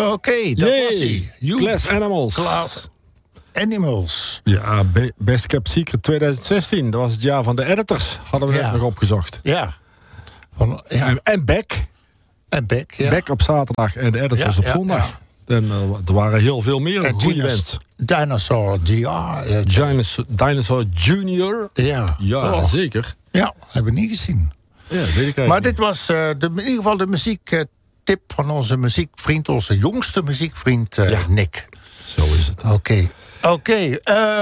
Oké, dat was hij. Glass Animals. Glass Animals. Ja, Best Kept Secret 2016. Dat was het jaar van de editors. Hadden we net nog opgezocht. Ja. En Beck. En Beck, ja. Beck op zaterdag en de editors op zondag. Ja. En er waren heel veel meer goede bands. Dinosaur DR. Dinosaur Junior. Ja, zeker. Ja, hebben we niet gezien. Ja, weet ik eigenlijk maar dit was in ieder geval de muziektip van onze muziekvriend, onze jongste muziekvriend Nick. Zo is het. Oké.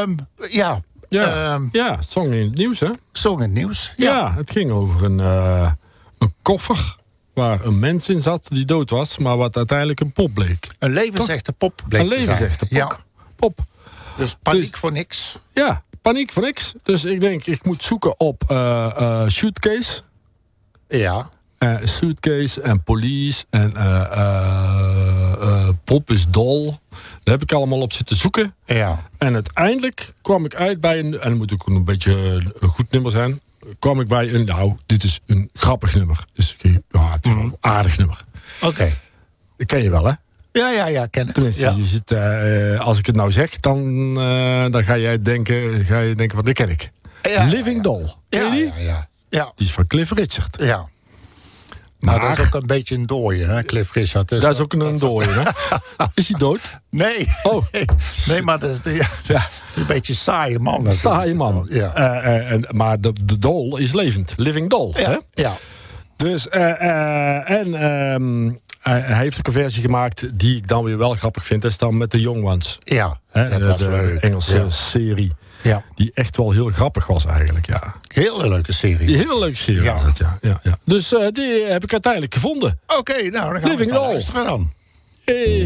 Song in het nieuws, hè? Song in het nieuws. Ja, het ging over een koffer waar een mens in zat die dood was, maar wat uiteindelijk een pop bleek. Een levensechte pop bleek een levensechte pop. Dus paniek voor niks. Ja, paniek voor niks. Dus ik denk, ik moet zoeken op Suitcase. Ja. Suitcase en Police en Pop is Doll. Daar heb ik allemaal op zitten zoeken. Ja. En uiteindelijk kwam ik uit bij en dan moet ook een beetje een goed nummer zijn, kwam ik bij dit is een grappig nummer. Dus het is een aardig nummer. Oké. Dat ken je wel, hè? Ja, ken het. Tenminste, je zit, als ik het nou zeg, dan ga je denken van, dit ken ik. Ja, Living Doll. Ken je die? Ja. Die is van Cliff Richard. Ja. Maar dat is ook een beetje een dooie, hè, Cliff Richard. Dus dat is ook een dooie, hè? Is hij dood? Nee. Oh. Nee, maar dat is, het is een beetje een saaie man. Saaie man. Ja. Maar de doll is levend. Living Doll. Ja. Hè? Ja. Dus, hij heeft ook een versie gemaakt die ik dan weer wel grappig vind. Dat is dan met de Young Ones. Ja, dat was leuk. De Engelse serie. Ja. Die echt wel heel grappig was eigenlijk, ja. Hele leuke serie. Die hele leuke serie was het, ja. Dus die heb ik uiteindelijk gevonden. Oké, nou dan gaan we luisteren dan. Hey.